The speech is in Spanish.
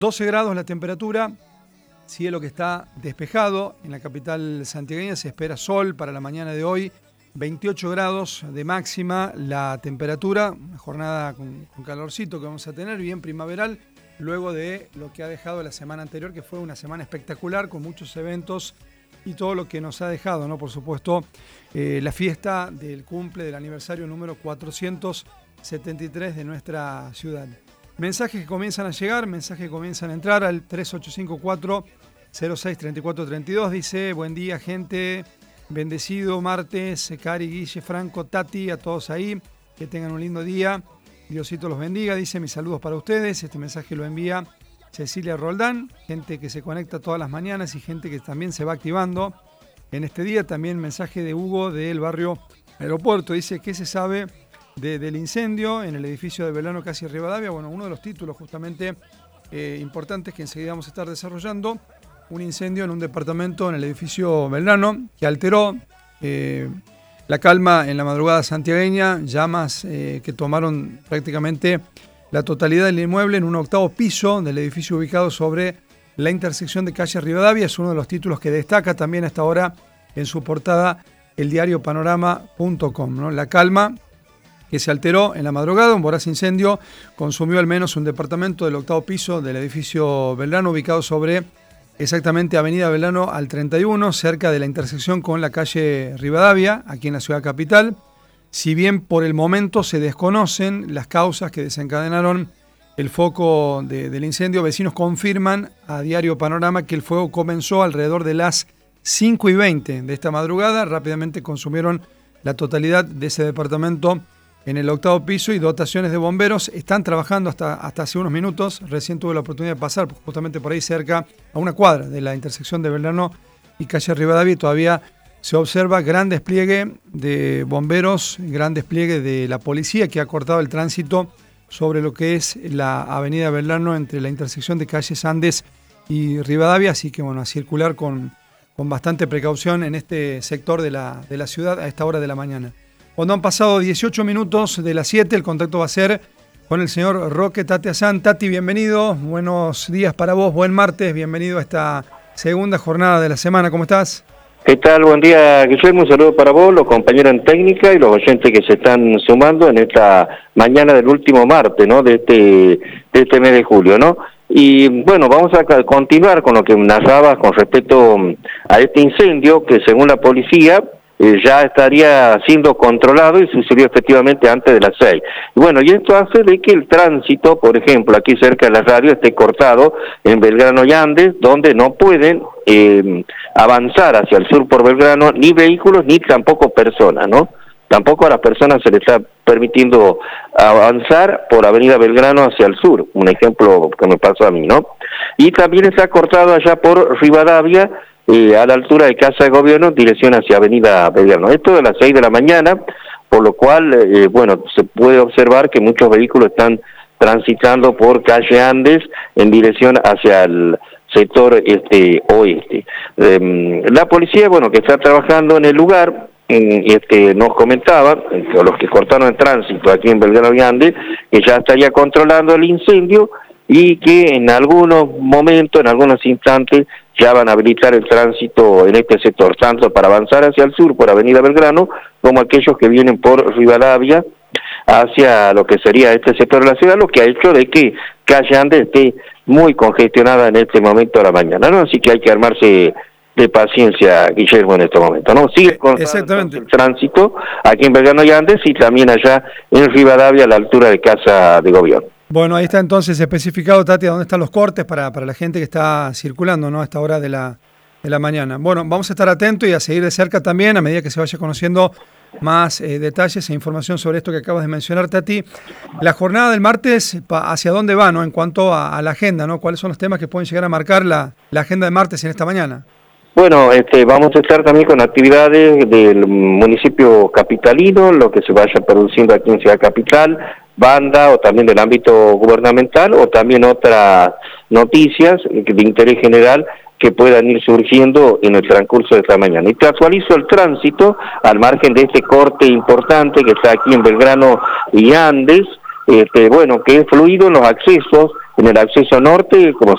12 grados la temperatura, cielo que está despejado. En la capital santiagueña se espera sol para la mañana de hoy, 28 grados de máxima la temperatura, una jornada con calorcito que vamos a tener, bien primaveral, luego de lo que ha dejado la semana anterior, que fue una semana espectacular con muchos eventos y todo lo que nos ha dejado, ¿no? Por supuesto, la fiesta del cumple del aniversario número 473 de nuestra ciudad. Mensajes que comienzan a llegar, mensajes que comienzan a entrar al 3854-063432. Dice, buen día gente, bendecido martes, Cari, Guille, Franco, Tati, a todos ahí, que tengan un lindo día, Diosito los bendiga. Dice, mis saludos para ustedes, este mensaje lo envía Cecilia Roldán, gente que se conecta todas las mañanas y gente que también se va activando en este día. También mensaje de Hugo del barrio Aeropuerto, dice, ¿qué se sabe del incendio en el edificio de Belgrano casi Rivadavia? Bueno, uno de los títulos justamente importantes que enseguida vamos a estar desarrollando, un incendio en un departamento en el edificio Belgrano que alteró la calma en la madrugada santiagueña, llamas que tomaron prácticamente la totalidad del inmueble en un octavo piso del edificio ubicado sobre la intersección de calle Rivadavia. Es uno de los títulos que destaca también hasta ahora en su portada el diario panorama.com, ¿no? La calma que se alteró en la madrugada, un voraz incendio consumió al menos un departamento del octavo piso del edificio Belgrano, ubicado sobre exactamente Avenida Belgrano al 31, cerca de la intersección con la calle Rivadavia, aquí en la ciudad capital. Si bien por el momento se desconocen las causas que desencadenaron el foco del incendio, vecinos confirman a Diario Panorama que el fuego comenzó alrededor de las 5:20 de esta madrugada. Rápidamente consumieron la totalidad de ese departamento en el octavo piso y dotaciones de bomberos están trabajando hasta hace unos minutos. Recién tuve la oportunidad de pasar justamente por ahí cerca, a una cuadra de la intersección de Belgrano y calle Rivadavia, y todavía se observa gran despliegue de bomberos, gran despliegue de la policía que ha cortado el tránsito sobre lo que es la avenida Belgrano entre la intersección de calles Andes y Rivadavia, así que bueno, a circular con bastante precaución en este sector de la ciudad a esta hora de la mañana. Cuando han pasado 18 minutos de las 7, el contacto va a ser con el señor Roque Tateazán. Tati, bienvenido, buenos días para vos, buen martes, bienvenido a esta segunda jornada de la semana, ¿cómo estás? ¿Qué tal? Buen día, Guillermo, un saludo para vos, los compañeros en técnica y los oyentes que se están sumando en esta mañana del último martes, ¿no? De este mes de julio, ¿no? Y bueno, vamos a continuar con lo que narrabas con respecto a este incendio que según la policía ya estaría siendo controlado y sucedió efectivamente antes de las 6. Y bueno, y esto hace de que el tránsito, por ejemplo, aquí cerca de la radio, esté cortado en Belgrano y Andes, donde no pueden avanzar hacia el sur por Belgrano ni vehículos ni tampoco personas, ¿no? Tampoco a las personas se les está permitiendo avanzar por Avenida Belgrano hacia el sur, un ejemplo que me pasó a mí, ¿no? Y también está cortado allá por Rivadavia, a la altura de Casa de Gobierno, en dirección hacia Avenida Belgrano. Esto de las 6 de la mañana, por lo cual, bueno, se puede observar que muchos vehículos están transitando por calle Andes en dirección hacia el sector oeste. La policía, bueno, que está trabajando en el lugar, nos comentaba, los que cortaron el tránsito aquí en Belgrano y Andes, que ya estaría controlando el incendio y que en algunos momentos, en algunos instantes, ya van a habilitar el tránsito en este sector, tanto para avanzar hacia el sur por Avenida Belgrano, como aquellos que vienen por Rivadavia hacia lo que sería este sector de la ciudad, lo que ha hecho de que calle Andes esté muy congestionada en este momento de la mañana, ¿no? Así que hay que armarse de paciencia, Guillermo, en este momento, ¿no? Sigue con el tránsito aquí en Belgrano y Andes y también allá en Rivadavia a la altura de Casa de Gobierno. Bueno, ahí está entonces especificado, Tati, dónde están los cortes para la gente que está circulando, ¿no? A esta hora de la mañana. Bueno, vamos a estar atentos y a seguir de cerca también a medida que se vaya conociendo más detalles e información sobre esto que acabas de mencionar, Tati. La jornada del martes, ¿hacia dónde va, no? En cuanto a la agenda, ¿no? ¿Cuáles son los temas que pueden llegar a marcar la agenda de martes en esta mañana? Bueno, vamos a estar también con actividades del municipio capitalino, lo que se vaya produciendo aquí en Ciudad Capital, banda o también del ámbito gubernamental o también otras noticias de interés general que puedan ir surgiendo en el transcurso de esta mañana. Y te actualizo el tránsito al margen de este corte importante que está aquí en Belgrano y Andes, bueno, que es fluido en los accesos, en el acceso norte, como